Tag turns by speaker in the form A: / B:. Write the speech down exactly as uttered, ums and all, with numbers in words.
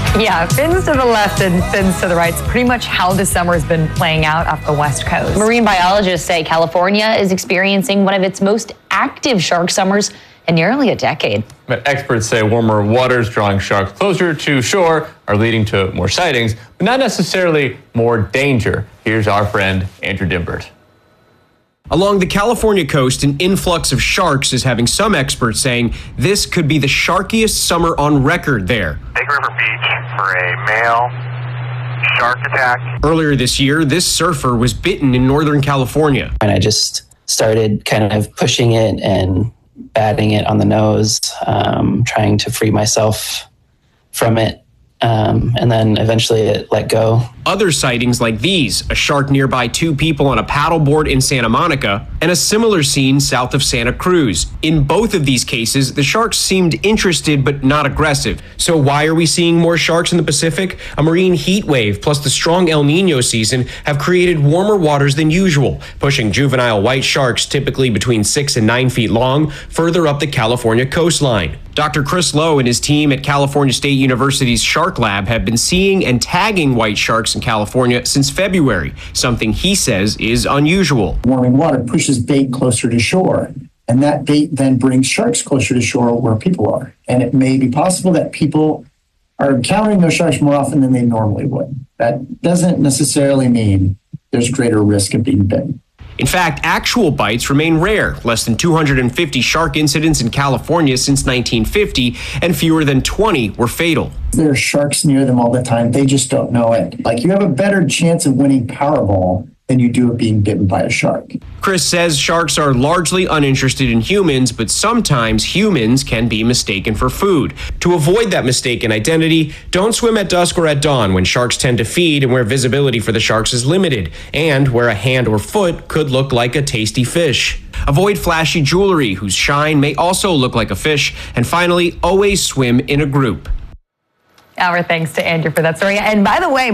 A: Yeah, fins to the left and fins to the right. It's pretty much how the summer has been playing out off the West Coast.
B: Marine biologists say California is experiencing one of its most active shark summers in nearly a decade.
C: But experts say warmer waters drawing sharks closer to shore are leading to more sightings, but not necessarily more danger. Here's our friend Andrew Dimbert.
D: Along the California coast, an influx of sharks is having some experts saying this could be the sharkiest summer on record there.
E: Big River Beach for a male shark attack.
D: Earlier this year, this surfer was bitten in Northern California.
F: And I just started kind of pushing it and batting it on the nose, um, trying to free myself from it. Um, and then eventually it let go.
D: Other sightings like these, a shark nearby two people on a paddleboard in Santa Monica, and a similar scene south of Santa Cruz. In both of these cases, the sharks seemed interested but not aggressive. So why are we seeing more sharks in the Pacific? A marine heat wave plus the strong El Nino season have created warmer waters than usual, pushing juvenile white sharks, typically between six and nine feet long, further up the California coastline. Doctor Chris Lowe and his team at California State University's Shark Lab have been seeing and tagging white sharks in California since February, something he says is unusual.
G: Warming water pushes bait closer to shore, and that bait then brings sharks closer to shore where people are. And it may be possible that people are encountering those sharks more often than they normally would. That doesn't necessarily mean there's greater risk of being bitten.
D: In fact, actual bites remain rare, less than two hundred fifty shark incidents in California since nineteen fifty, and fewer than twenty were fatal.
G: There are sharks near them all the time. They just don't know it. Like, you have a better chance of winning Powerball than you do of being bitten by a shark.
D: Chris says sharks are largely uninterested in humans, but sometimes humans can be mistaken for food. To avoid that mistaken identity, don't swim at dusk or at dawn when sharks tend to feed and where visibility for the sharks is limited, and where a hand or foot could look like a tasty fish. Avoid flashy jewelry whose shine may also look like a fish, and finally, always swim in a group.
A: Our thanks to Andrew for that story. And by the way,